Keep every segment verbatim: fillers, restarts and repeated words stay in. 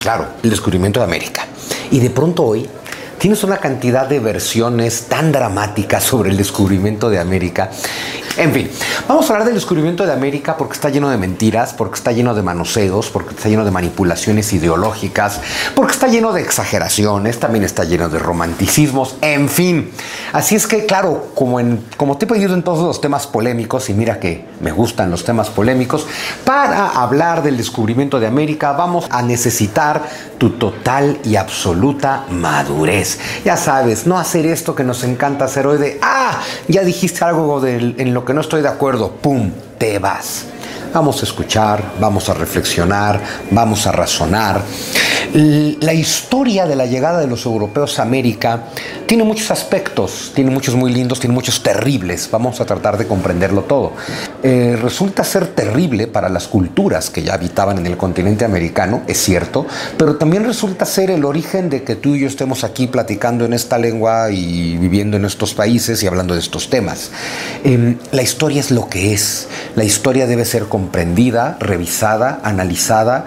Claro, el descubrimiento de América. Y de pronto hoy tienes una cantidad de versiones tan dramáticas sobre el descubrimiento de América. En fin, vamos a hablar del descubrimiento de América porque está lleno de mentiras, porque está lleno de manoseos, porque está lleno de manipulaciones ideológicas, porque está lleno de exageraciones, también está lleno de romanticismos, en fin. Así es que, claro, como, en, como te he pedido en todos los temas polémicos, y mira que me gustan los temas polémicos, para hablar del descubrimiento de América vamos a necesitar tu total y absoluta madurez. Ya sabes, no hacer esto que nos encanta hacer hoy de, ah, ya dijiste algo del, en lo que no estoy de acuerdo, pum, te vas. Vamos a escuchar, vamos a reflexionar, vamos a razonar. La historia de la llegada de los europeos a América tiene muchos aspectos, tiene muchos muy lindos, tiene muchos terribles. Vamos a tratar de comprenderlo todo. Eh, resulta ser terrible para las culturas que ya habitaban en el continente americano, es cierto, pero también resulta ser el origen de que tú y yo estemos aquí platicando en esta lengua y viviendo en estos países y hablando de estos temas. Eh, la historia es lo que es. La historia debe ser comprendida, revisada, analizada.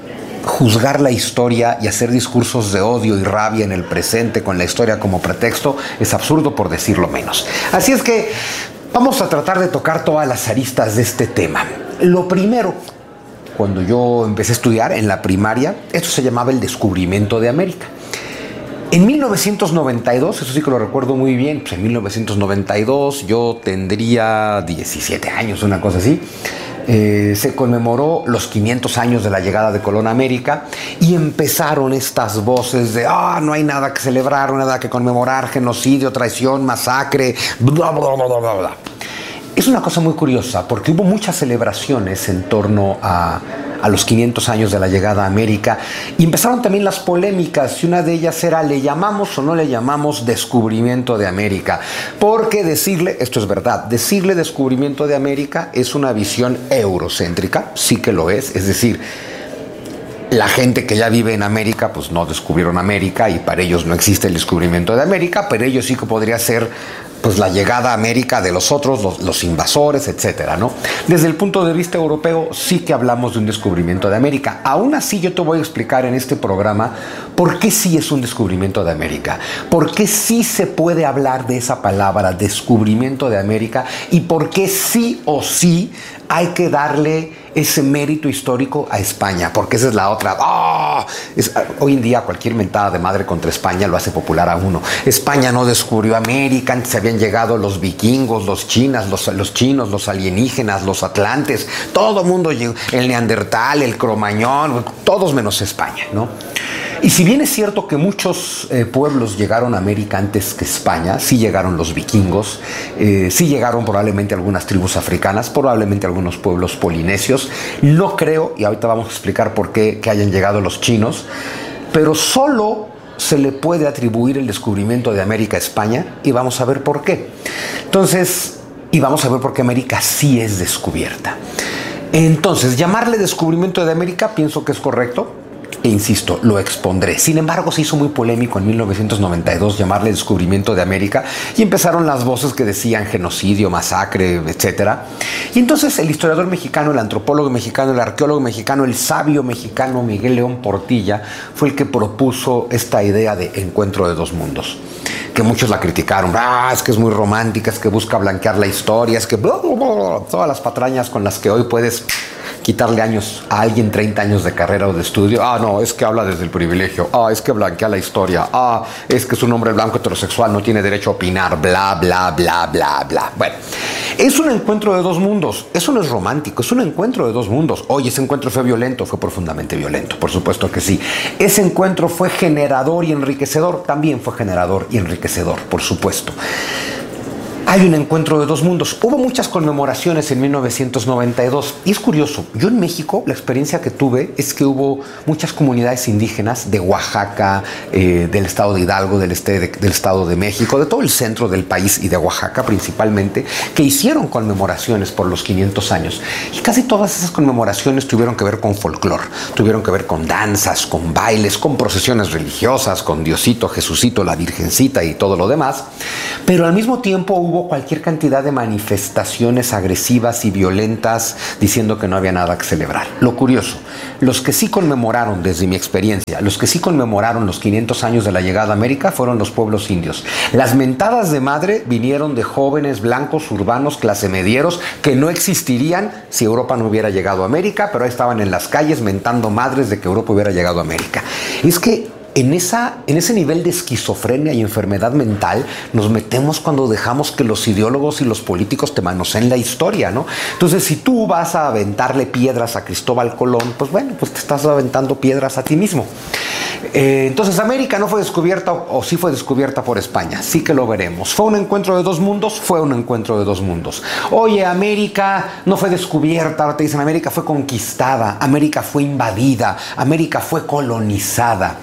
Juzgar la historia y hacer discursos de odio y rabia en el presente con la historia como pretexto es absurdo, por decirlo menos. Así es que vamos a tratar de tocar todas las aristas de este tema. Lo primero, cuando yo empecé a estudiar en la primaria, esto se llamaba el descubrimiento de América. En mil novecientos noventa y dos, eso sí que lo recuerdo muy bien, pues en mil novecientos noventa y dos yo tendría diecisiete años, una cosa así. Eh, se conmemoró los quinientos años de la llegada de Colón a América y empezaron estas voces de ah, no hay nada que celebrar, no hay nada que conmemorar, genocidio, traición, masacre, bla, bla, bla, bla, bla. Es una cosa muy curiosa porque hubo muchas celebraciones en torno a, a los quinientos años de la llegada a América y empezaron también las polémicas y una de ellas era ¿le llamamos o no le llamamos descubrimiento de América? Porque decirle, esto es verdad, decirle descubrimiento de América es una visión eurocéntrica, sí que lo es, es decir, la gente que ya vive en América, pues no descubrieron América y para ellos no existe el descubrimiento de América, pero ellos sí que podría ser pues la llegada a América de los otros, los, los invasores, etcétera, ¿no? Desde el punto de vista europeo, sí que hablamos de un descubrimiento de América. Aún así, yo te voy a explicar en este programa por qué sí es un descubrimiento de América, por qué sí se puede hablar de esa palabra, descubrimiento de América, y por qué sí o sí hay que darle ese mérito histórico a España, porque esa es la otra. ¡Oh! Es, hoy en día cualquier mentada de madre contra España lo hace popular a uno. España no descubrió América, antes habían llegado los vikingos, los chinas, los, los chinos, los alienígenas, los atlantes, todo el mundo llegó, el neandertal, el cromañón, todos menos España, ¿no? Y si bien es cierto que muchos eh, pueblos llegaron a América antes que España, sí llegaron los vikingos, eh, sí llegaron probablemente algunas tribus africanas, probablemente algunos pueblos polinesios, no creo, y ahorita vamos a explicar por qué, que hayan llegado los chinos, pero solo se le puede atribuir el descubrimiento de América a España y vamos a ver por qué. Entonces, y vamos a ver por qué América sí es descubierta. Entonces, llamarle descubrimiento de América pienso que es correcto. E insisto, lo expondré. Sin embargo, se hizo muy polémico en mil novecientos noventa y dos llamarle descubrimiento de América y empezaron las voces que decían genocidio, masacre, etcétera. Y entonces el historiador mexicano, el antropólogo mexicano, el arqueólogo mexicano, el sabio mexicano Miguel León Portilla fue el que propuso esta idea de encuentro de dos mundos, que muchos la criticaron. Ah, es que es muy romántica, es que busca blanquear la historia, es que bla, bla, bla, todas las patrañas con las que hoy puedes quitarle años a alguien, treinta años de carrera o de estudio. Ah, no, es que habla desde el privilegio. Ah, es que blanquea la historia. Ah, es que es un hombre blanco heterosexual, no tiene derecho a opinar. Bla, bla, bla, bla, bla. Bueno, es un encuentro de dos mundos. Eso no es romántico, es un encuentro de dos mundos. Oye, ese encuentro fue violento, fue profundamente violento, por supuesto que sí. Ese encuentro fue generador y enriquecedor, también fue generador y enriquecedor, por supuesto. Hay un encuentro de dos mundos. Hubo muchas conmemoraciones en mil novecientos noventa y dos. Y es curioso, yo en México la experiencia que tuve es que hubo muchas comunidades indígenas de Oaxaca, eh, del estado de Hidalgo, del, este de, del estado de México, de todo el centro del país y de Oaxaca principalmente, que hicieron conmemoraciones por los quinientos años. Y casi todas esas conmemoraciones tuvieron que ver con folclore, tuvieron que ver con danzas, con bailes, con procesiones religiosas, con Diosito, Jesucito, la Virgencita y todo lo demás. Pero al mismo tiempo hubo hubo cualquier cantidad de manifestaciones agresivas y violentas diciendo que no había nada que celebrar. Lo curioso, los que sí conmemoraron, desde mi experiencia, los que sí conmemoraron los quinientos años de la llegada a América fueron los pueblos indios. Las mentadas de madre vinieron de jóvenes blancos, urbanos, clase medieros, que no existirían si Europa no hubiera llegado a América, pero ahí estaban en las calles mentando madres de que Europa hubiera llegado a América. Y es que En, esa, en ese nivel de esquizofrenia y enfermedad mental nos metemos cuando dejamos que los ideólogos y los políticos te manoseen la historia, ¿no? Entonces, si tú vas a aventarle piedras a Cristóbal Colón, pues bueno, pues te estás aventando piedras a ti mismo. Eh, entonces, América no fue descubierta, o, o sí fue descubierta por España, sí que lo veremos. ¿Fue un encuentro de dos mundos? Fue un encuentro de dos mundos. Oye, América no fue descubierta, ahora te dicen América fue conquistada, América fue invadida, América fue colonizada.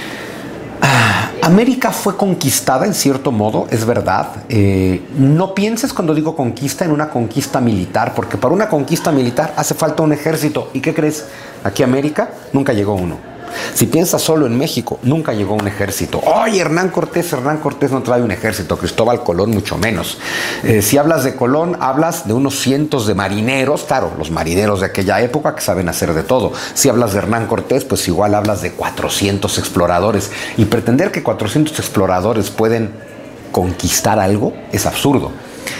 América fue conquistada en cierto modo, es verdad. Eh, no pienses cuando digo conquista en una conquista militar, porque para una conquista militar hace falta un ejército. ¿Y qué crees? Aquí a América nunca llegó uno. Si piensas solo en México, nunca llegó un ejército. Oye, Hernán Cortés, Hernán Cortés no trae un ejército, Cristóbal Colón mucho menos. Eh, si hablas de Colón, hablas de unos cientos de marineros, claro, los marineros de aquella época que saben hacer de todo. Si hablas de Hernán Cortés, pues igual hablas de cuatrocientos exploradores. Y pretender que cuatrocientos exploradores pueden conquistar algo es absurdo.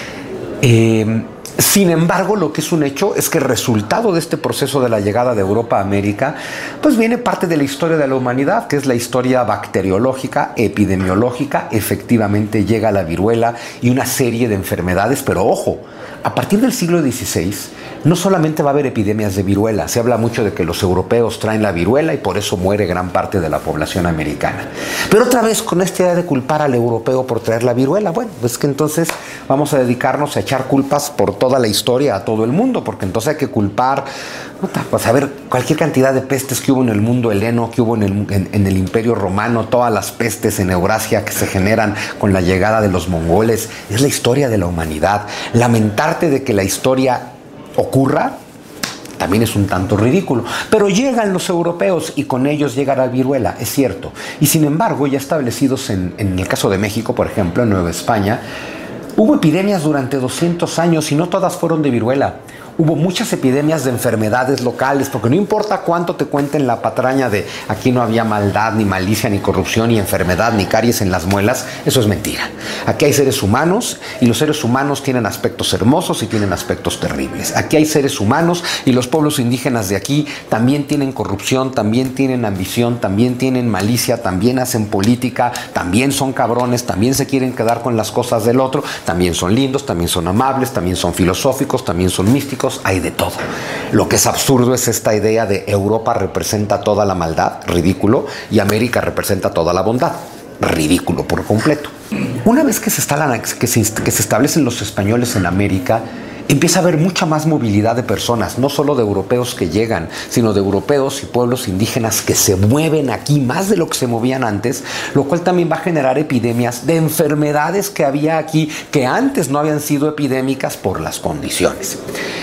Eh... Sin embargo, lo que es un hecho es que el resultado de este proceso de la llegada de Europa a América, pues viene parte de la historia de la humanidad, que es la historia bacteriológica, epidemiológica. Efectivamente llega la viruela y una serie de enfermedades, pero ojo, a partir del siglo dieciséis, no solamente va a haber epidemias de viruela, se habla mucho de que los europeos traen la viruela y por eso muere gran parte de la población americana. Pero otra vez con esta idea de culpar al europeo por traer la viruela, bueno, pues que entonces vamos a dedicarnos a echar culpas por toda la historia a todo el mundo, porque entonces hay que culpar, pues a ver, cualquier cantidad de pestes que hubo en el mundo heleno, que hubo en el, en, en el Imperio Romano, todas las pestes en Eurasia que se generan con la llegada de los mongoles, es la historia de la humanidad. Lamentarte de que la historia ocurra también es un tanto ridículo, pero llegan los europeos y con ellos llega la viruela, es cierto, y sin embargo ya establecidos en, en el caso de México, por ejemplo, en Nueva España, hubo epidemias durante doscientos años y no todas fueron de viruela. Hubo muchas epidemias de enfermedades locales, porque no importa cuánto te cuenten la patraña de aquí no había maldad, ni malicia, ni corrupción, ni enfermedad, ni caries en las muelas, eso es mentira. Aquí hay seres humanos y los seres humanos tienen aspectos hermosos y tienen aspectos terribles. Aquí hay seres humanos y los pueblos indígenas de aquí también tienen corrupción, también tienen ambición, también tienen malicia, también hacen política, también son cabrones, también se quieren quedar con las cosas del otro, también son lindos, también son amables, también son filosóficos, también son místicos. Hay de todo. Lo que es absurdo es esta idea de Europa representa toda la maldad, ridículo, y América representa toda la bondad, ridículo por completo. Una vez que se, instalan, que se, que se establecen los españoles en América, empieza a haber mucha más movilidad de personas, no solo de europeos que llegan, sino de europeos y pueblos indígenas que se mueven aquí más de lo que se movían antes, lo cual también va a generar epidemias de enfermedades que había aquí que antes no habían sido epidémicas por las condiciones.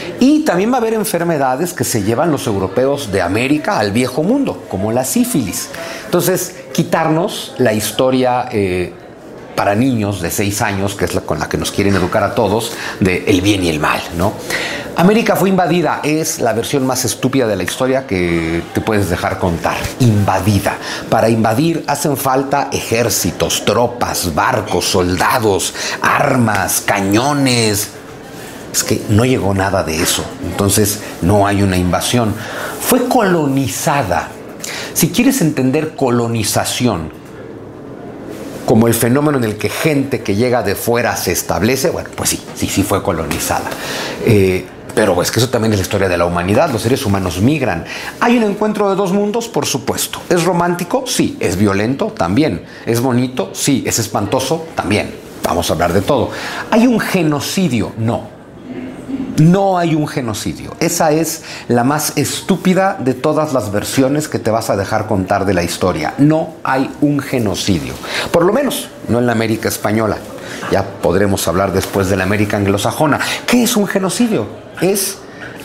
Y también va a haber enfermedades que se llevan los europeos de América al viejo mundo, como la sífilis. Entonces, quitarnos la historia eh, para niños de seis años, que es la con la que nos quieren educar a todos, de el bien y el mal, ¿no? América fue invadida, es la versión más estúpida de la historia que te puedes dejar contar. Invadida. Para invadir hacen falta ejércitos, tropas, barcos, soldados, armas, cañones. Es que no llegó nada de eso, entonces no hay una invasión. Fue colonizada. Si quieres entender colonización como el fenómeno en el que gente que llega de fuera se establece, bueno, pues sí, sí, sí fue colonizada. Eh, pero es que eso también es la historia de la humanidad, los seres humanos migran. ¿Hay un encuentro de dos mundos? Por supuesto. ¿Es romántico? Sí. ¿Es violento? También. ¿Es bonito? Sí. ¿Es espantoso? También. Vamos a hablar de todo. ¿Hay un genocidio? No. No hay un genocidio. Esa es la más estúpida de todas las versiones que te vas a dejar contar de la historia. No hay un genocidio. Por lo menos, no en la América española. Ya podremos hablar después de la América anglosajona. ¿Qué es un genocidio? Es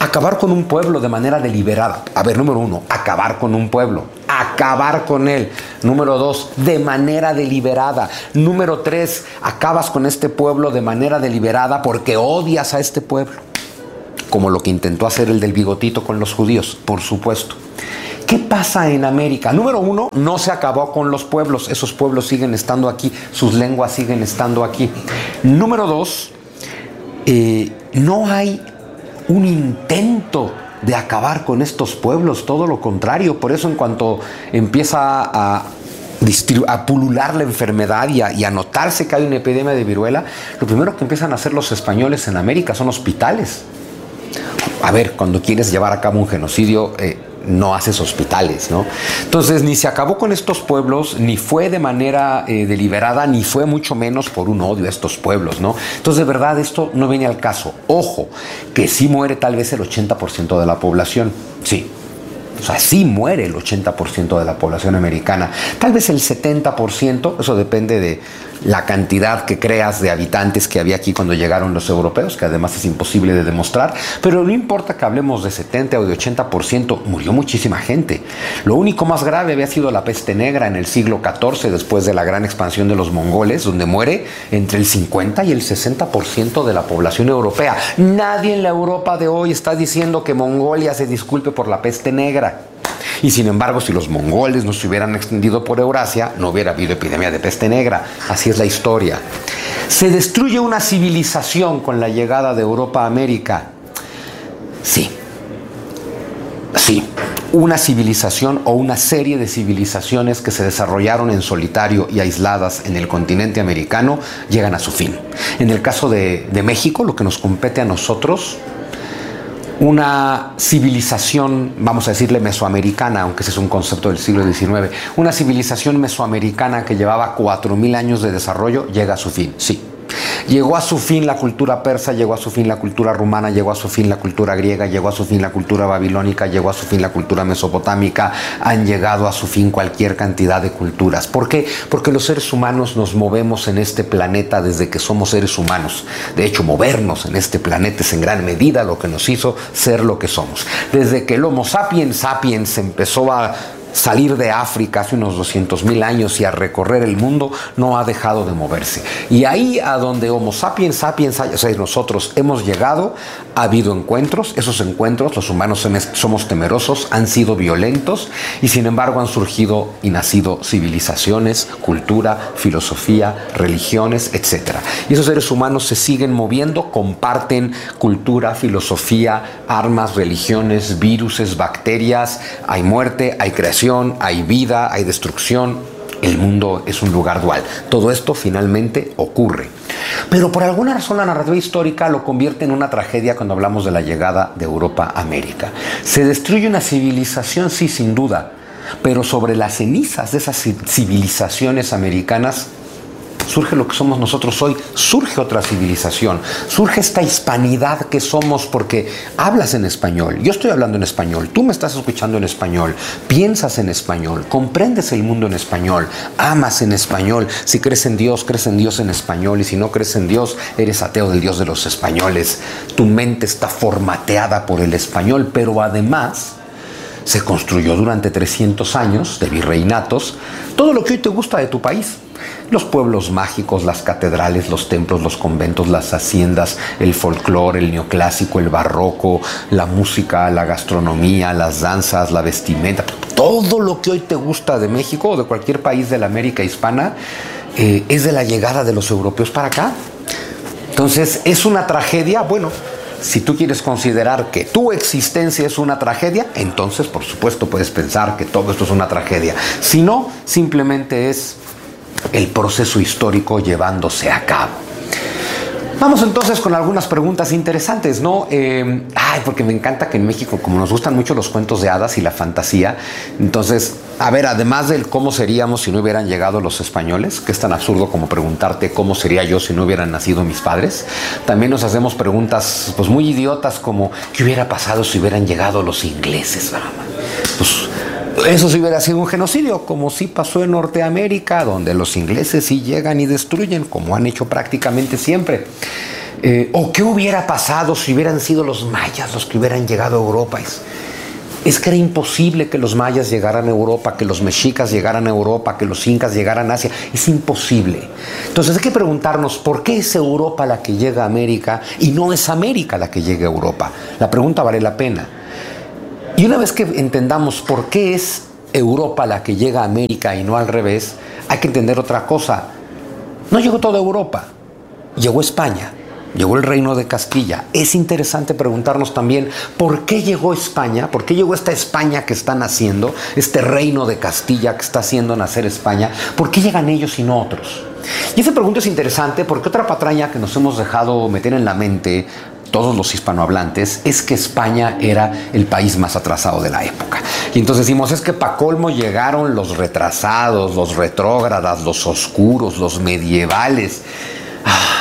Acabar con un pueblo de manera deliberada. A ver, número uno, acabar con un pueblo. Acabar con él. Número dos, de manera deliberada. Número tres, acabas con este pueblo de manera deliberada porque odias a este pueblo. Como lo que intentó hacer el del bigotito con los judíos, por supuesto. ¿Qué pasa en América? Número uno, no se acabó con los pueblos. Esos pueblos siguen estando aquí. Sus lenguas siguen estando aquí. Número dos, eh, no hay un intento de acabar con estos pueblos, todo lo contrario. Por eso, en cuanto empieza a, a pulular la enfermedad y a, y a notarse que hay una epidemia de viruela, lo primero que empiezan a hacer los españoles en América son hospitales. A ver, cuando quieres llevar a cabo un genocidio, eh, no haces hospitales, ¿no? Entonces, ni se acabó con estos pueblos, ni fue de manera eh, deliberada, ni fue mucho menos por un odio a estos pueblos, ¿no? Entonces, de verdad, esto no viene al caso. Ojo, que sí muere tal vez el ochenta por ciento de la población, sí. O sea, sí muere el ochenta por ciento de la población americana. Tal vez el setenta por ciento, eso depende de la cantidad que creas de habitantes que había aquí cuando llegaron los europeos, que además es imposible de demostrar. Pero no importa que hablemos de setenta o de ochenta por ciento, murió muchísima gente. Lo único más grave había sido la peste negra en el siglo catorce, después de la gran expansión de los mongoles, donde muere entre el cincuenta y el sesenta por ciento de la población europea. Nadie en la Europa de hoy está diciendo que Mongolia se disculpe por la peste negra. Y sin embargo, si los mongoles no se hubieran extendido por Eurasia, no hubiera habido epidemia de peste negra. Así es la historia. ¿Se destruye una civilización con la llegada de Europa a América? Sí. Sí. Una civilización o una serie de civilizaciones que se desarrollaron en solitario y aisladas en el continente americano llegan a su fin. En el caso de, de México, lo que nos compete a nosotros, una civilización, vamos a decirle mesoamericana, aunque ese es un concepto del siglo diecinueve, una civilización mesoamericana que llevaba cuatro mil años de desarrollo llega a su fin, sí. Llegó a su fin la cultura persa, llegó a su fin la cultura rumana, llegó a su fin la cultura griega, llegó a su fin la cultura babilónica, llegó a su fin la cultura mesopotámica, han llegado a su fin cualquier cantidad de culturas. ¿Por qué? Porque los seres humanos nos movemos en este planeta desde que somos seres humanos. De hecho, movernos en este planeta es en gran medida lo que nos hizo ser lo que somos. Desde que el Homo sapiens sapiens empezó a salir de África hace unos doscientos mil años y a recorrer el mundo, no ha dejado de moverse. Y ahí a donde Homo sapiens sapiens, o sea, nosotros hemos llegado, ha habido encuentros. Esos encuentros, los humanos somos temerosos, han sido violentos y sin embargo han surgido y nacido civilizaciones, cultura, filosofía, religiones, etcétera. Y esos seres humanos se siguen moviendo, comparten cultura, filosofía, armas, religiones, viruses, bacterias, hay muerte, hay creación, hay vida, hay destrucción. El mundo es un lugar dual. Todo esto finalmente ocurre. Pero por alguna razón la narrativa histórica lo convierte en una tragedia cuando hablamos de la llegada de Europa a América. Se destruye una civilización, sí, sin duda, pero sobre las cenizas de esas civilizaciones americanas surge lo que somos nosotros hoy, surge otra civilización, surge esta hispanidad que somos porque hablas en español, yo estoy hablando en español, tú me estás escuchando en español, piensas en español, comprendes el mundo en español, amas en español, si crees en Dios, crees en Dios en español y si no crees en Dios, eres ateo del Dios de los españoles, tu mente está formateada por el español, pero además se construyó durante trescientos años de virreinatos todo lo que hoy te gusta de tu país. Los pueblos mágicos, las catedrales, los templos, los conventos, las haciendas, el folclore, el neoclásico, el barroco, la música, la gastronomía, las danzas, la vestimenta, todo lo que hoy te gusta de México o de cualquier país de la América hispana eh, es de la llegada de los europeos para acá. Entonces, ¿es una tragedia? Bueno, si tú quieres considerar que tu existencia es una tragedia, entonces, por supuesto, puedes pensar que todo esto es una tragedia. Si no, simplemente es el proceso histórico llevándose a cabo. Vamos entonces con algunas preguntas interesantes, ¿no? Eh, ay, porque me encanta que en México, como nos gustan mucho los cuentos de hadas y la fantasía, entonces, a ver, además del cómo seríamos si no hubieran llegado los españoles, que es tan absurdo como preguntarte cómo sería yo si no hubieran nacido mis padres, también nos hacemos preguntas pues muy idiotas como ¿qué hubiera pasado si hubieran llegado los ingleses? Pues eso sí hubiera sido un genocidio, como sí pasó en Norteamérica, donde los ingleses sí llegan y destruyen, como han hecho prácticamente siempre. Eh, ¿O qué hubiera pasado si hubieran sido los mayas los que hubieran llegado a Europa? Es, es que era imposible que los mayas llegaran a Europa, que los mexicas llegaran a Europa, que los incas llegaran a Asia. Es imposible. Entonces hay que preguntarnos, ¿por qué es Europa la que llega a América y no es América la que llega a Europa? La pregunta vale la pena. Y una vez que entendamos por qué es Europa la que llega a América y no al revés, hay que entender otra cosa. No llegó toda Europa, llegó España. Llegó el reino de Castilla. Es interesante preguntarnos también por qué llegó España, por qué llegó esta España que está naciendo, este reino de Castilla que está haciendo nacer España, por qué llegan ellos y no otros. Y esa pregunta es interesante porque otra patraña que nos hemos dejado meter en la mente todos los hispanohablantes es que España era el país más atrasado de la época. Y entonces decimos, es que pa' colmo llegaron los retrasados, los retrógradas, los oscuros, los medievales. Ah.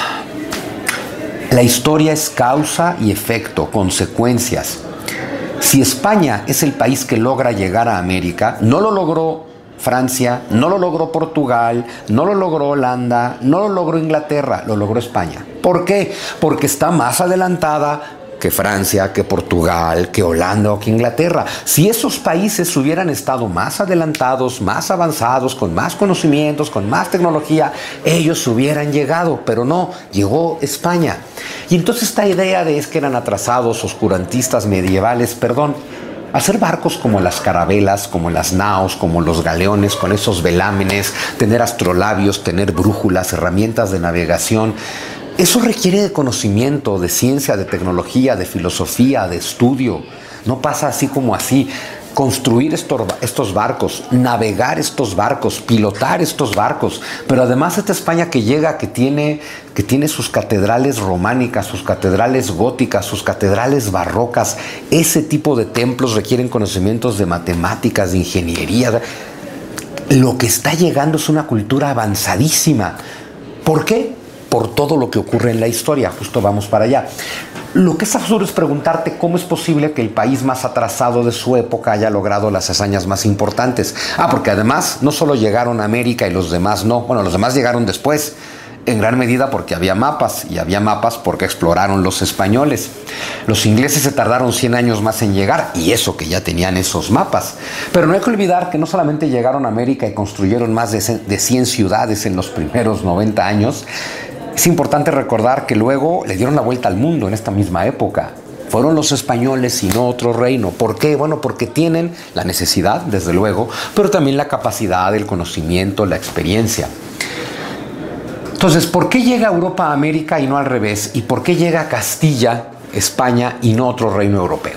La historia es causa y efecto, consecuencias. Si España es el país que logra llegar a América, no lo logró Francia, no lo logró Portugal, no lo logró Holanda, no lo logró Inglaterra, lo logró España. ¿Por qué? Porque está más adelantada que Francia, que Portugal, que Holanda o que Inglaterra. Si esos países hubieran estado más adelantados, más avanzados, con más conocimientos, con más tecnología, ellos hubieran llegado, pero no, llegó España. Y entonces esta idea de es que eran atrasados, oscurantistas, medievales, perdón, hacer barcos como las carabelas, como las naos, como los galeones, con esos velámenes, tener astrolabios, tener brújulas, herramientas de navegación, eso requiere de conocimiento, de ciencia, de tecnología, de filosofía, de estudio. No pasa así como así. Construir estos, estos barcos, navegar estos barcos, pilotar estos barcos. Pero además esta España que llega, que tiene, que tiene sus catedrales románicas, sus catedrales góticas, sus catedrales barrocas. Ese tipo de templos requieren conocimientos de matemáticas, de ingeniería. Lo que está llegando es una cultura avanzadísima. ¿Por qué? Por todo lo que ocurre en la historia. Justo vamos para allá. Lo que es absurdo es preguntarte cómo es posible que el país más atrasado de su época haya logrado las hazañas más importantes. Ah, porque además no solo llegaron a América y los demás no. Bueno, los demás llegaron después, en gran medida porque había mapas, y había mapas porque exploraron los españoles. Los ingleses se tardaron cien años más en llegar, y eso que ya tenían esos mapas. Pero no hay que olvidar que no solamente llegaron a América y construyeron más de cien ciudades en los primeros noventa años, es importante recordar que luego le dieron la vuelta al mundo en esta misma época. Fueron los españoles y no otro reino. ¿Por qué? Bueno, porque tienen la necesidad, desde luego, pero también la capacidad, el conocimiento, la experiencia. Entonces, ¿por qué llega Europa a América y no al revés? ¿Y por qué llega Castilla, España y no otro reino europeo?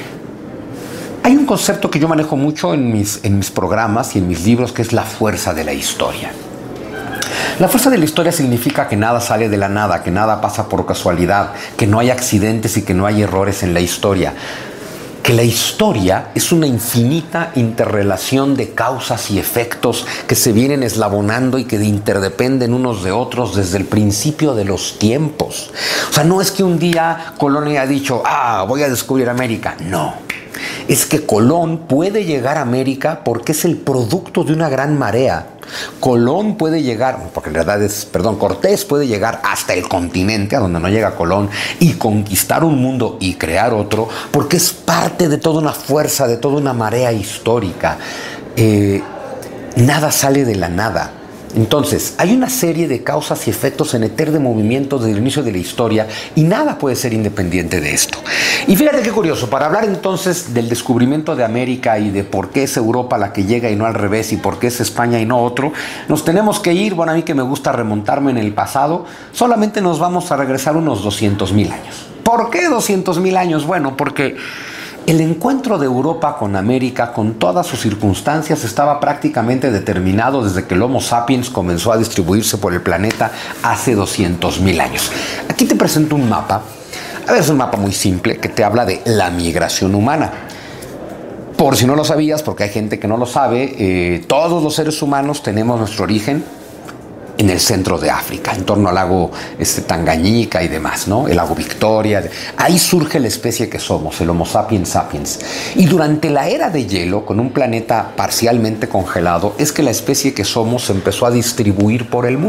Hay un concepto que yo manejo mucho en mis, en mis programas y en mis libros, que es la fuerza de la historia. La fuerza de la historia significa que nada sale de la nada, que nada pasa por casualidad, que no hay accidentes y que no hay errores en la historia. Que la historia es una infinita interrelación de causas y efectos que se vienen eslabonando y que interdependen unos de otros desde el principio de los tiempos. O sea, no es que un día Colón haya dicho, ah, voy a descubrir América. No. Es que Colón puede llegar a América porque es el producto de una gran marea. Colón puede llegar, porque en realidad es, perdón, Cortés puede llegar hasta el continente, a donde no llega Colón, y conquistar un mundo y crear otro, porque es parte de toda una fuerza, de toda una marea histórica. Eh, nada sale de la nada. Entonces, hay una serie de causas y efectos en eterno movimiento desde el inicio de la historia y nada puede ser independiente de esto. Y fíjate qué curioso, para hablar entonces del descubrimiento de América y de por qué es Europa la que llega y no al revés y por qué es España y no otro, nos tenemos que ir, bueno, a mí que me gusta remontarme en el pasado, solamente nos vamos a regresar unos doscientos mil años. ¿Por qué doscientos mil años? Bueno, porque el encuentro de Europa con América, con todas sus circunstancias, estaba prácticamente determinado desde que el Homo sapiens comenzó a distribuirse por el planeta hace doscientos mil años. Aquí te presento un mapa. A ver, es un mapa muy simple que te habla de la migración humana. Por si no lo sabías, porque hay gente que no lo sabe, eh, todos los seres humanos tenemos nuestro origen en el centro de África, en torno al lago este, Tangañika y demás, ¿no? El lago Victoria. Ahí surge la especie que somos, el Homo sapiens sapiens. Y durante la era de hielo, con un planeta parcialmente congelado, es que la especie que somos se empezó a distribuir por el mundo.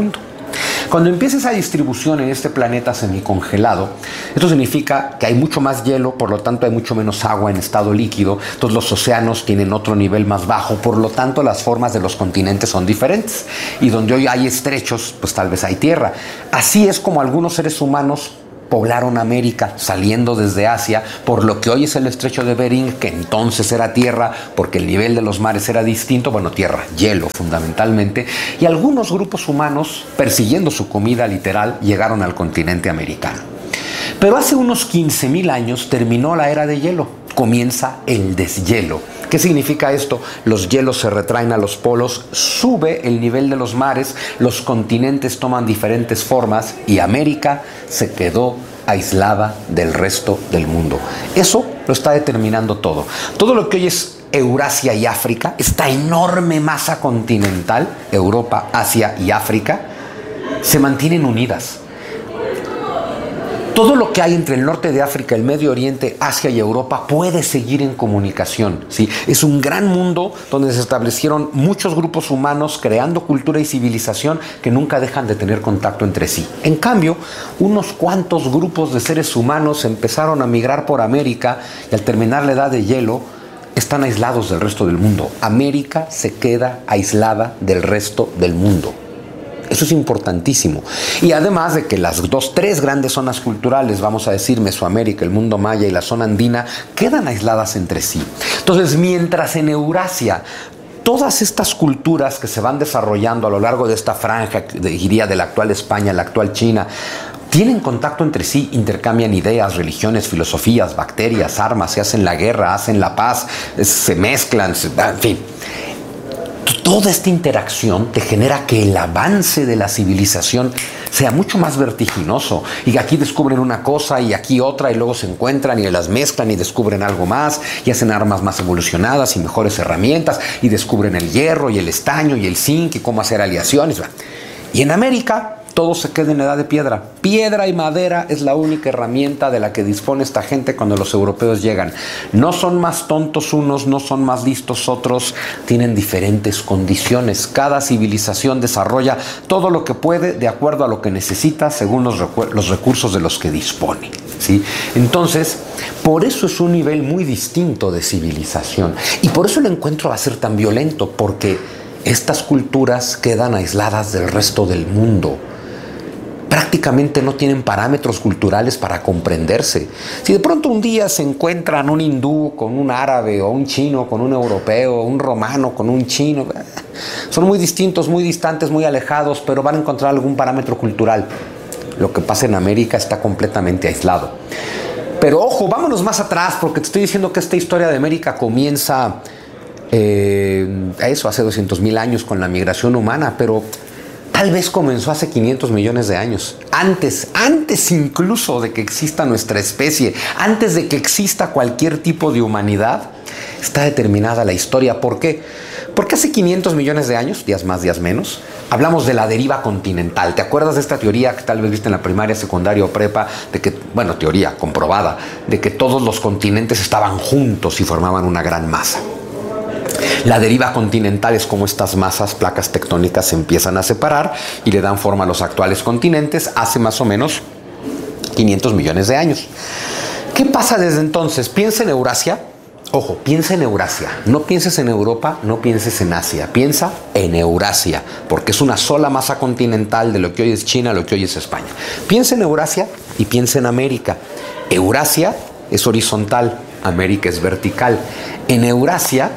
Cuando empieza esa distribución en este planeta semicongelado, esto significa que hay mucho más hielo, por lo tanto hay mucho menos agua en estado líquido, entonces los océanos tienen otro nivel más bajo, por lo tanto las formas de los continentes son diferentes. Y donde hoy hay estrechos, pues tal vez hay tierra. Así es como algunos seres humanos poblaron América saliendo desde Asia por lo que hoy es el estrecho de Bering, que entonces era tierra porque el nivel de los mares era distinto, bueno, tierra, hielo fundamentalmente, y algunos grupos humanos, persiguiendo su comida literal, llegaron al continente americano. Pero hace unos quince mil años terminó la era de hielo, comienza el deshielo. ¿Qué significa esto? Los hielos se retraen a los polos, sube el nivel de los mares, los continentes toman diferentes formas y América se quedó aislada del resto del mundo. Eso lo está determinando todo. Todo lo que hoy es Eurasia y África, esta enorme masa continental, Europa, Asia y África, se mantienen unidas. Todo lo que hay entre el norte de África, el Medio Oriente, Asia y Europa puede seguir en comunicación, ¿sí? Es un gran mundo donde se establecieron muchos grupos humanos creando cultura y civilización que nunca dejan de tener contacto entre sí. En cambio, unos cuantos grupos de seres humanos empezaron a migrar por América y al terminar la edad de hielo están aislados del resto del mundo. América se queda aislada del resto del mundo. Eso es importantísimo. Y además de que las dos, tres grandes zonas culturales, vamos a decir Mesoamérica, el mundo maya y la zona andina, quedan aisladas entre sí. Entonces, mientras en Eurasia todas estas culturas que se van desarrollando a lo largo de esta franja, diría de la actual España, la actual China, tienen contacto entre sí, intercambian ideas, religiones, filosofías, bacterias, armas, se hacen la guerra, hacen la paz, se mezclan, en fin. Toda esta interacción te genera que el avance de la civilización sea mucho más vertiginoso y aquí descubren una cosa y aquí otra y luego se encuentran y las mezclan y descubren algo más y hacen armas más evolucionadas y mejores herramientas y descubren el hierro y el estaño y el zinc y cómo hacer aleaciones. Y en América todo se queda en la edad de piedra. Piedra y madera es la única herramienta de la que dispone esta gente cuando los europeos llegan. No son más tontos unos, no son más listos otros, tienen diferentes condiciones. Cada civilización desarrolla todo lo que puede de acuerdo a lo que necesita según los, recu- los recursos de los que dispone, ¿sí? Entonces, por eso es un nivel muy distinto de civilización. Y por eso el encuentro va a ser tan violento, porque estas culturas quedan aisladas del resto del mundo. Prácticamente no tienen parámetros culturales para comprenderse. Si de pronto un día se encuentran un hindú con un árabe, o un chino con un europeo, un romano con un chino, son muy distintos, muy distantes, muy alejados, pero van a encontrar algún parámetro cultural. Lo que pasa en América está completamente aislado. Pero ojo, vámonos más atrás, porque te estoy diciendo que esta historia de América comienza eh, a eso, hace doscientos mil años con la migración humana, pero tal vez comenzó hace quinientos millones de años, antes, antes incluso de que exista nuestra especie, antes de que exista cualquier tipo de humanidad, está determinada la historia. ¿Por qué? Porque hace quinientos millones de años, días más, días menos, hablamos de la deriva continental. ¿Te acuerdas de esta teoría que tal vez viste en la primaria, secundaria o prepa? De que, bueno, teoría comprobada, de que todos los continentes estaban juntos y formaban una gran masa. La deriva continental es como estas masas, placas tectónicas, se empiezan a separar y le dan forma a los actuales continentes hace más o menos quinientos millones de años. ¿Qué pasa desde entonces? Piensa en Eurasia. Ojo, piensa en Eurasia. No pienses en Europa, no pienses en Asia. Piensa en Eurasia, porque es una sola masa continental de lo que hoy es China, lo que hoy es España. Piensa en Eurasia y piensa en América. Eurasia es horizontal, América es vertical. En Eurasia,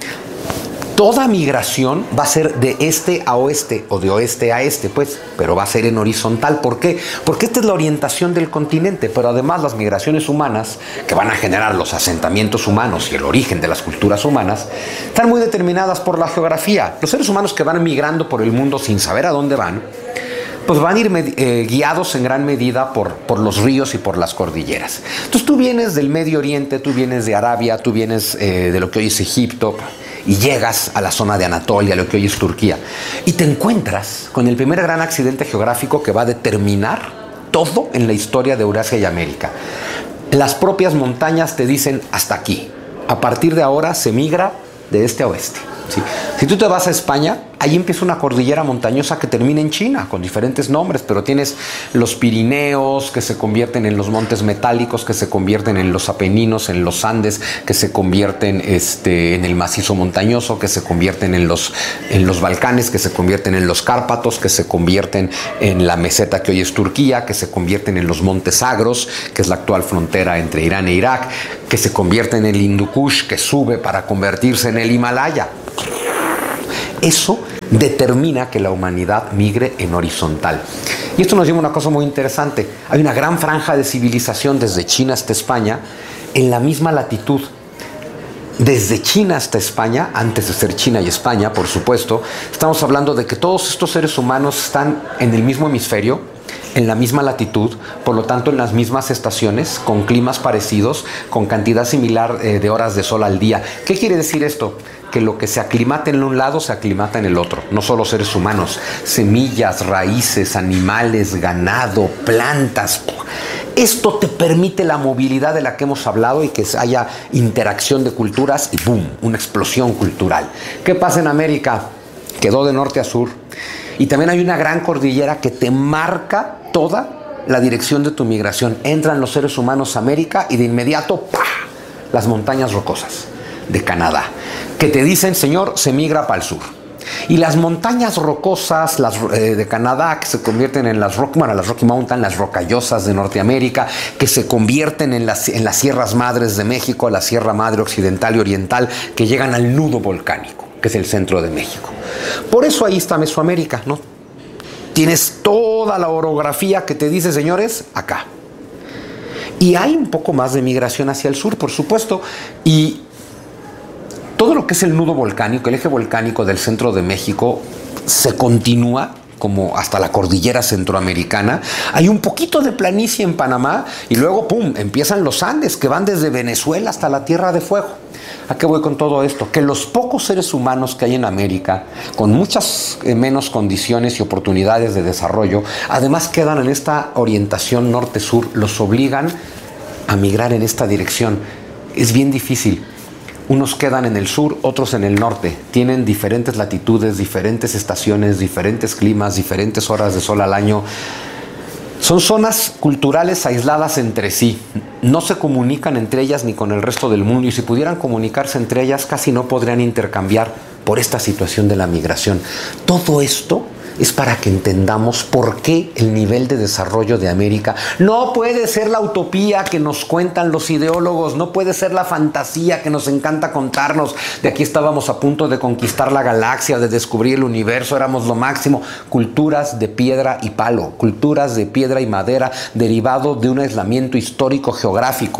toda migración va a ser de este a oeste o de oeste a este, pues, pero va a ser en horizontal. ¿Por qué? Porque esta es la orientación del continente, pero además las migraciones humanas que van a generar los asentamientos humanos y el origen de las culturas humanas están muy determinadas por la geografía. Los seres humanos que van migrando por el mundo sin saber a dónde van, pues van a ir eh, guiados en gran medida por, por los ríos y por las cordilleras. Entonces tú vienes del Medio Oriente, tú vienes de Arabia, tú vienes eh, de lo que hoy es Egipto, y llegas a la zona de Anatolia, lo que hoy es Turquía, y te encuentras con el primer gran accidente geográfico que va a determinar todo en la historia de Eurasia y América. Las propias montañas te dicen hasta aquí. A partir de ahora se migra de este a oeste, ¿sí? Si tú te vas a España, ahí empieza una cordillera montañosa que termina en China, con diferentes nombres, pero tienes los Pirineos, que se convierten en los montes metálicos, que se convierten en los Apeninos, en los Andes, que se convierten este, en el macizo montañoso, que se convierten en los, en los Balcanes, que se convierten en los Cárpatos, que se convierten en la meseta que hoy es Turquía, que se convierten en los montes Zagros, que es la actual frontera entre Irán e Irak, que se convierte en el Hindu Kush, que sube para convertirse en el Himalaya. Eso determina que la humanidad migre en horizontal. Y esto nos lleva a una cosa muy interesante. Hay una gran franja de civilización desde China hasta España en la misma latitud. Desde China hasta España, antes de ser China y España, por supuesto, estamos hablando de que todos estos seres humanos están en el mismo hemisferio, en la misma latitud, por lo tanto en las mismas estaciones, con climas parecidos, con cantidad similar eh, de horas de sol al día. ¿Qué quiere decir esto? Que lo que se aclimata en un lado se aclimata en el otro, no solo seres humanos, semillas, raíces, animales, ganado, plantas. Esto te permite la movilidad de la que hemos hablado y que haya interacción de culturas y ¡boom!, una explosión cultural. ¿Qué pasa en América? Quedó de norte a sur. Y también hay una gran cordillera que te marca toda la dirección de tu migración. Entran los seres humanos a América y de inmediato, ¡pah!, las montañas rocosas de Canadá, que te dicen, señor, se migra para el sur. Y las montañas rocosas las, eh, de Canadá, que se convierten en las, rock, bueno, las Rocky Mountain, las rocallosas de Norteamérica, que se convierten en las, en las Sierras Madres de México, la Sierra Madre Occidental y Oriental, que llegan al nudo volcánico, que es el centro de México. Por eso ahí está Mesoamérica, ¿no? Tienes toda la orografía que te dice, señores, acá. Y hay un poco más de migración hacia el sur, por supuesto, y todo lo que es el nudo volcánico, el eje volcánico del centro de México, se continúa como hasta la cordillera centroamericana. Hay un poquito de planicie en Panamá y luego, pum, empiezan los Andes, que van desde Venezuela hasta la Tierra de Fuego. ¿A qué voy con todo esto? Que los pocos seres humanos que hay en América, con muchas eh, menos condiciones y oportunidades de desarrollo, además quedan en esta orientación norte-sur, los obligan a migrar en esta dirección. Es bien difícil. Unos quedan en el sur, otros en el norte. Tienen diferentes latitudes, diferentes estaciones, diferentes climas, diferentes horas de sol al año. Son zonas culturales aisladas entre sí. No se comunican entre ellas ni con el resto del mundo. Y si pudieran comunicarse entre ellas, casi no podrían intercambiar por esta situación de la migración. Todo esto es para que entendamos por qué el nivel de desarrollo de América no puede ser la utopía que nos cuentan los ideólogos, no puede ser la fantasía que nos encanta contarnos. De aquí estábamos a punto de conquistar la galaxia, de descubrir el universo, éramos lo máximo. Culturas de piedra y palo, culturas de piedra y madera, derivado de un aislamiento histórico geográfico.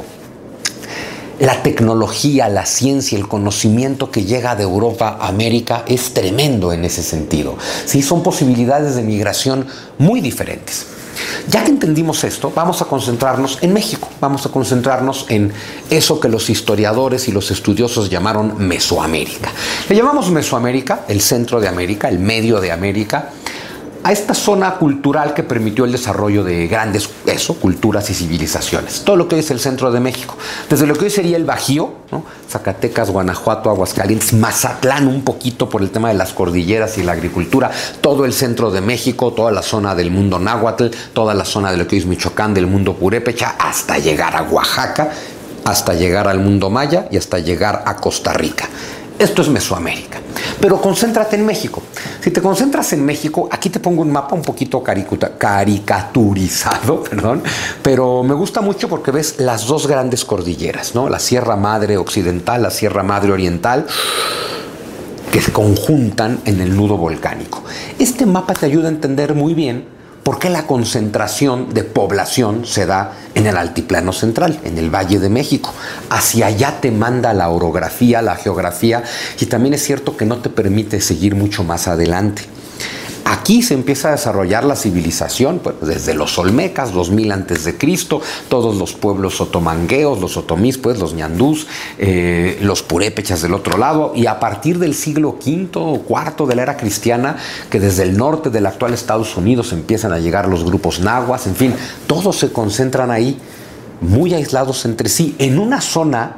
La tecnología, la ciencia, el conocimiento que llega de Europa a América es tremendo en ese sentido. Sí, son posibilidades de migración muy diferentes. Ya que entendimos esto, vamos a concentrarnos en México. Vamos a concentrarnos en eso que los historiadores y los estudiosos llamaron Mesoamérica. Le llamamos Mesoamérica, el centro de América, el medio de América, a esta zona cultural que permitió el desarrollo de grandes, eso, culturas y civilizaciones. Todo lo que hoy es el centro de México. Desde lo que hoy sería el Bajío, ¿no? Zacatecas, Guanajuato, Aguascalientes, Mazatlán, un poquito por el tema de las cordilleras y la agricultura, todo el centro de México, toda la zona del mundo náhuatl, toda la zona de lo que hoy es Michoacán, del mundo purépecha, hasta llegar a Oaxaca, hasta llegar al mundo maya y hasta llegar a Costa Rica. Esto es Mesoamérica. Pero concéntrate en México. Si te concentras en México, aquí te pongo un mapa un poquito caricaturizado, perdón, pero me gusta mucho porque ves las dos grandes cordilleras, ¿no? La Sierra Madre Occidental, la Sierra Madre Oriental, que se conjuntan en el nudo volcánico. Este mapa te ayuda a entender muy bien por qué la concentración de población se da en el altiplano central, en el Valle de México. Hacia allá te manda la orografía, la geografía, y también es cierto que no te permite seguir mucho más adelante. Aquí se empieza a desarrollar la civilización, pues, desde los olmecas, dos mil antes de Cristo, todos los pueblos otomangueos, los otomís, pues, los ñandús, eh, los purépechas del otro lado, y a partir del siglo quinto o cuarto de la era cristiana, que desde el norte del actual Estados Unidos empiezan a llegar los grupos nahuas, en fin, todos se concentran ahí, muy aislados entre sí, en una zona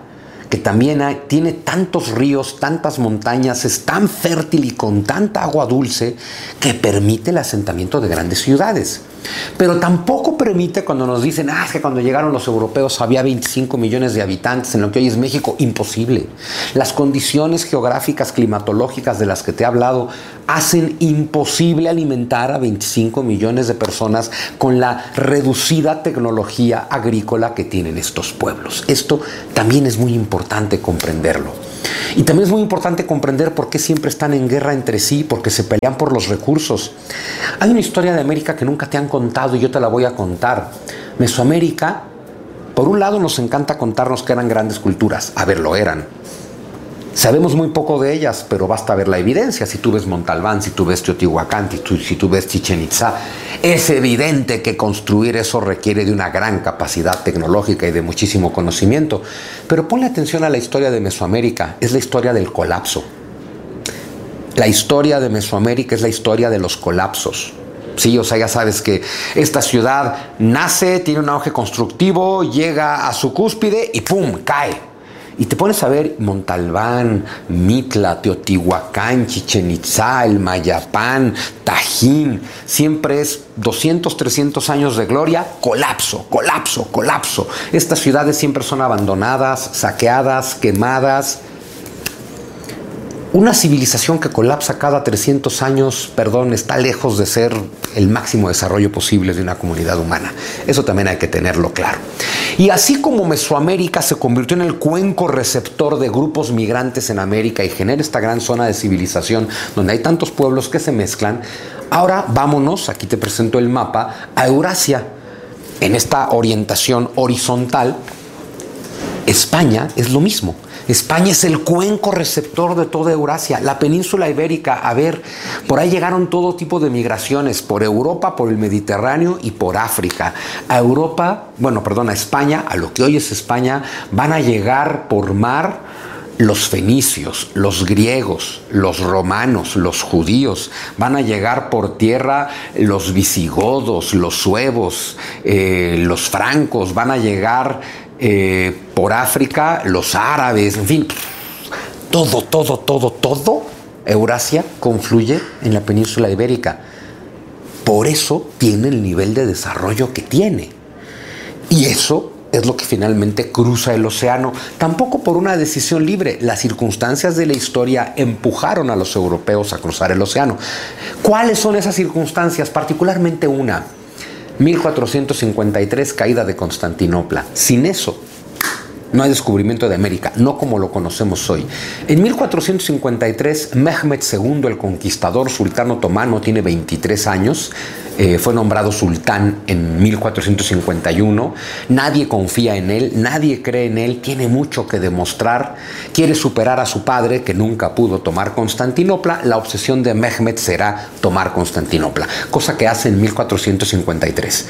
que también hay, tiene tantos ríos, tantas montañas, es tan fértil y con tanta agua dulce que permite el asentamiento de grandes ciudades. Pero tampoco permite cuando nos dicen, ah, es que cuando llegaron los europeos había veinticinco millones de habitantes en lo que hoy es México. Imposible. Las condiciones geográficas, climatológicas de las que te he hablado hacen imposible alimentar a veinticinco millones de personas con la reducida tecnología agrícola que tienen estos pueblos. Esto también es muy importante comprenderlo. Y también es muy importante comprender por qué siempre están en guerra entre sí, porque se pelean por los recursos. Hay una historia de América que nunca te han contado y yo te la voy a contar. Mesoamérica, por un lado nos encanta contarnos que eran grandes culturas. A ver, lo eran. Sabemos muy poco de ellas, pero basta ver la evidencia. Si tú ves Montalbán, si tú ves Teotihuacán, si tú, si tú ves Chichén Itzá, es evidente que construir eso requiere de una gran capacidad tecnológica y de muchísimo conocimiento. Pero ponle atención a la historia de Mesoamérica, es la historia del colapso. La historia de Mesoamérica es la historia de los colapsos. Sí, o sea, ya sabes que esta ciudad nace, tiene un auge constructivo, llega a su cúspide y ¡pum!, cae. Y te pones a ver Montalbán, Mitla, Teotihuacán, Chichén Itzá, el Mayapán, Tajín. Siempre es doscientos, trescientos años de gloria, colapso, colapso, colapso. Estas ciudades siempre son abandonadas, saqueadas, quemadas. Una civilización que colapsa cada trescientos años, perdón, está lejos de ser el máximo desarrollo posible de una comunidad humana. Eso también hay que tenerlo claro. Y así como Mesoamérica se convirtió en el cuenco receptor de grupos migrantes en América y genera esta gran zona de civilización donde hay tantos pueblos que se mezclan, ahora vámonos, aquí te presento el mapa, a Eurasia. En esta orientación horizontal, España es lo mismo. España es el cuenco receptor de toda Eurasia, la península ibérica. A ver, por ahí llegaron todo tipo de migraciones, por Europa, por el Mediterráneo y por África. A Europa, bueno, perdón, a España, a lo que hoy es España, van a llegar por mar los fenicios, los griegos, los romanos, los judíos. Van a llegar por tierra los visigodos, los suevos, eh, los francos. Van a llegar Eh, por África, los árabes, en fin, todo, todo, todo, todo, Eurasia confluye en la península ibérica. Por eso tiene el nivel de desarrollo que tiene. Y eso es lo que finalmente cruza el océano, tampoco por una decisión libre. Las circunstancias de la historia empujaron a los europeos a cruzar el océano. ¿Cuáles son esas circunstancias? Particularmente una. mil cuatrocientos cincuenta y tres, caída de Constantinopla. Sin eso, no hay descubrimiento de América, no como lo conocemos hoy. En mil cuatrocientos cincuenta y tres, Mehmed segundo, el conquistador sultán otomano, tiene veintitrés años. Eh, fue nombrado sultán en mil cuatrocientos cincuenta y uno. Nadie confía en él, nadie cree en él, tiene mucho que demostrar. Quiere superar a su padre, que nunca pudo tomar Constantinopla. La obsesión de Mehmed será tomar Constantinopla, cosa que hace en mil cuatrocientos cincuenta y tres.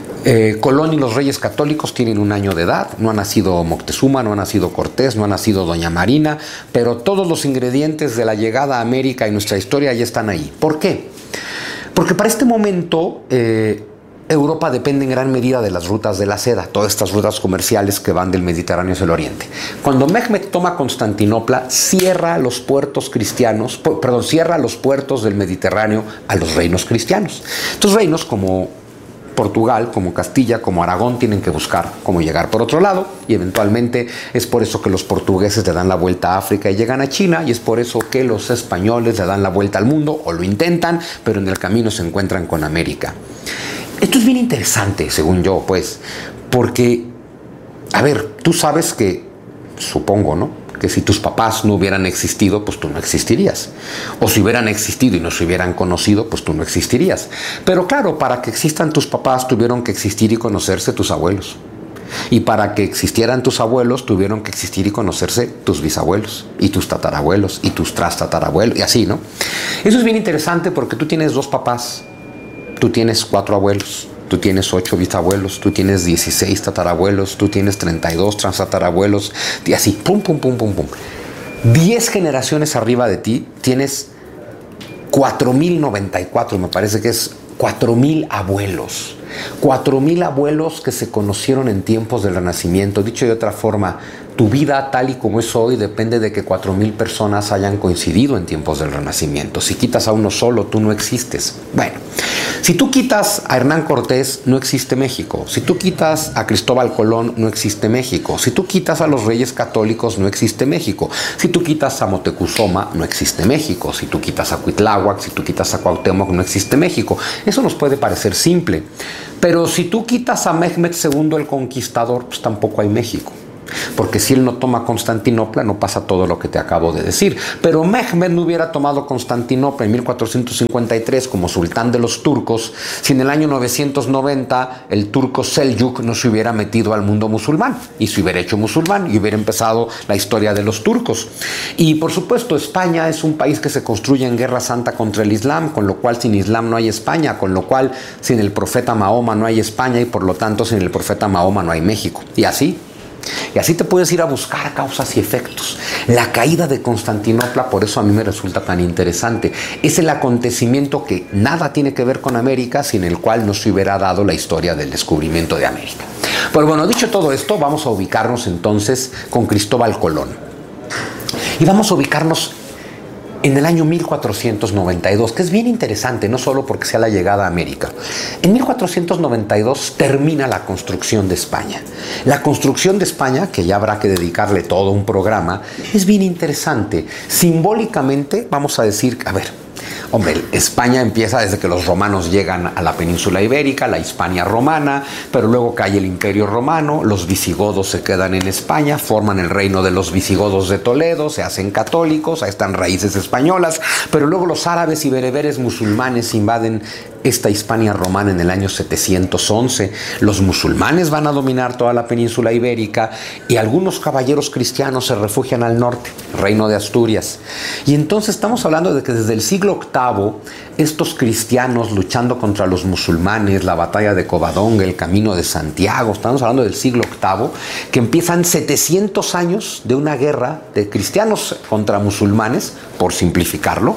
Eh, Colón y los reyes católicos tienen un año de edad. No ha nacido Moctezuma, no ha nacido Cortés, no ha nacido Doña Marina, pero todos los ingredientes de la llegada a América y nuestra historia ya están ahí. ¿Por qué? Porque para este momento eh, Europa depende en gran medida de las rutas de la seda, todas estas rutas comerciales que van del Mediterráneo hacia el Oriente. Cuando Mehmed toma Constantinopla, cierra los puertos cristianos, perdón, cierra los puertos del Mediterráneo a los reinos cristianos. Estos reinos, como Portugal, como Castilla, como Aragón, tienen que buscar cómo llegar por otro lado, y eventualmente es por eso que los portugueses le dan la vuelta a África y llegan a China, y es por eso que los españoles le dan la vuelta al mundo, o lo intentan, pero en el camino se encuentran con América. Esto es bien interesante, según yo, pues, porque, a ver, tú sabes que, supongo, ¿no?, que si tus papás no hubieran existido, pues tú no existirías. O si hubieran existido y no se hubieran conocido, pues tú no existirías. Pero claro, para que existan tus papás tuvieron que existir y conocerse tus abuelos. Y para que existieran tus abuelos tuvieron que existir y conocerse tus bisabuelos, y tus tatarabuelos, y tus trastatarabuelos, y así, ¿no? Eso es bien interesante porque tú tienes dos papás, tú tienes cuatro abuelos, tú tienes ocho bisabuelos, tú tienes dieciséis tatarabuelos, tú tienes treinta y dos transtatarabuelos, y así, pum, pum, pum, pum, pum. diez generaciones arriba de ti tienes cuatro mil noventa y cuatro, me parece que es cuatro mil abuelos. cuatro mil abuelos que se conocieron en tiempos del Renacimiento. Dicho de otra forma, tu vida tal y como es hoy depende de que cuatro mil personas hayan coincidido en tiempos del Renacimiento. Si quitas a uno solo, tú no existes. Bueno, si tú quitas a Hernán Cortés, no existe México. Si tú quitas a Cristóbal Colón, no existe México. Si tú quitas a los reyes católicos, no existe México. Si tú quitas a Moctezuma, no existe México. Si tú quitas a Cuitláhuac, si tú quitas a Cuauhtémoc, no existe México. Eso nos puede parecer simple. Pero si tú quitas a Mehmed segundo el Conquistador, pues tampoco hay México. Porque si él no toma Constantinopla, no pasa todo lo que te acabo de decir. Pero Mehmed no hubiera tomado Constantinopla en mil cuatrocientos cincuenta y tres como sultán de los turcos si en el año novecientos noventa el turco Seljuk no se hubiera metido al mundo musulmán y se hubiera hecho musulmán y hubiera empezado la historia de los turcos. Y por supuesto, España es un país que se construye en guerra santa contra el Islam, con lo cual sin Islam no hay España, con lo cual sin el profeta Mahoma no hay España y por lo tanto sin el profeta Mahoma no hay México. Y así. Y así te puedes ir a buscar causas y efectos. La caída de Constantinopla, por eso a mí me resulta tan interesante, es el acontecimiento que nada tiene que ver con América, sin el cual no se hubiera dado la historia del descubrimiento de América. Pero bueno, dicho todo esto, vamos a ubicarnos entonces con Cristóbal Colón. Y vamos a ubicarnos en el año mil cuatrocientos noventa y dos, que es bien interesante, no solo porque sea la llegada a América. En mil cuatrocientos noventa y dos termina la construcción de España. La construcción de España, que ya habrá que dedicarle todo un programa, es bien interesante. Simbólicamente, vamos a decir, a ver, hombre, España empieza desde que los romanos llegan a la península ibérica, la Hispania romana, pero luego cae el Imperio Romano, los visigodos se quedan en España, forman el reino de los visigodos de Toledo, se hacen católicos, ahí están raíces españolas, pero luego los árabes y bereberes musulmanes invaden esta Hispania romana en el año setecientos once. Los musulmanes van a dominar toda la península ibérica y algunos caballeros cristianos se refugian al norte, reino de Asturias. Y entonces estamos hablando de que desde el siglo octavo, estos cristianos luchando contra los musulmanes, la batalla de Covadonga, el camino de Santiago, estamos hablando del siglo octavo, que empiezan setecientos años de una guerra de cristianos contra musulmanes, por simplificarlo,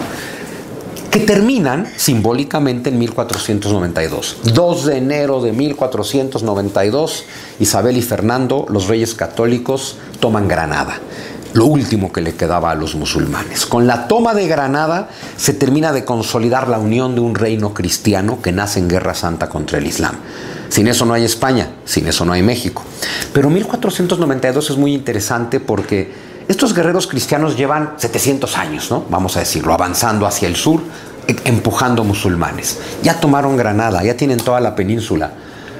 que terminan simbólicamente en mil cuatrocientos noventa y dos. dos de enero de mil cuatrocientos noventa y dos, Isabel y Fernando, los reyes católicos, toman Granada, lo último que le quedaba a los musulmanes. Con la toma de Granada se termina de consolidar la unión de un reino cristiano que nace en guerra santa contra el Islam. Sin eso no hay España, sin eso no hay México. Pero mil cuatrocientos noventa y dos es muy interesante porque estos guerreros cristianos llevan setecientos años, ¿no? Vamos a decirlo, avanzando hacia el sur, empujando musulmanes. Ya tomaron Granada, ya tienen toda la península.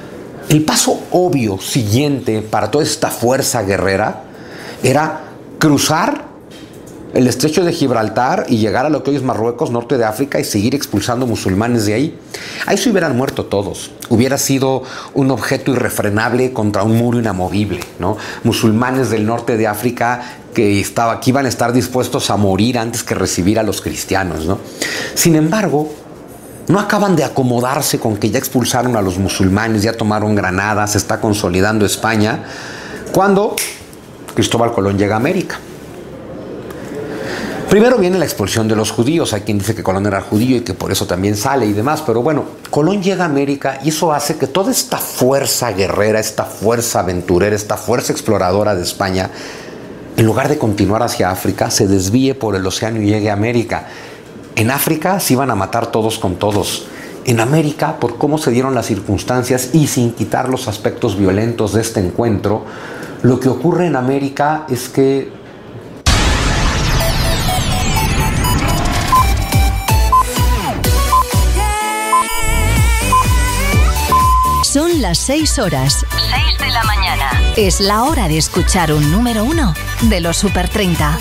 El paso obvio siguiente para toda esta fuerza guerrera era cruzar el estrecho de Gibraltar y llegar a lo que hoy es Marruecos, norte de África, y seguir expulsando musulmanes de ahí. Ahí se hubieran muerto todos. Hubiera sido un objeto irrefrenable contra un muro inamovible, ¿no? Musulmanes del norte de África que, estaba, que iban a estar dispuestos a morir antes que recibir a los cristianos, ¿no? Sin embargo, no acaban de acomodarse con que ya expulsaron a los musulmanes, ya tomaron Granada, se está consolidando España, cuando Cristóbal Colón llega a América. Primero viene la expulsión de los judíos. Hay quien dice que Colón era judío y que por eso también sale y demás. Pero bueno, Colón llega a América y eso hace que toda esta fuerza guerrera, esta fuerza aventurera, esta fuerza exploradora de España, en lugar de continuar hacia África, se desvíe por el océano y llegue a América. En África se iban a matar todos con todos. En América, por cómo se dieron las circunstancias y sin quitar los aspectos violentos de este encuentro, lo que ocurre en América es que son las seis horas. seis de la mañana. Es la hora de escuchar un número uno de los Super treinta.